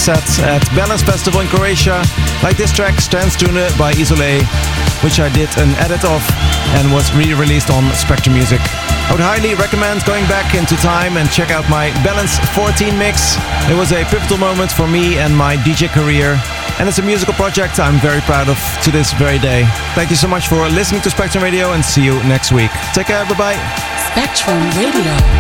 set at Balance Festival in Croatia, like this track Strandstune by Isolé, which I did an edit of and was re-released on Spectrum Music. I would highly recommend going back into time and check out my Balance 14 mix. It was a pivotal moment for me and my DJ career, and it's a musical project I'm very proud of to this very day. Thank you so much for listening to Spectrum Radio, and see you next week. Take care, bye-bye. Spectrum Radio.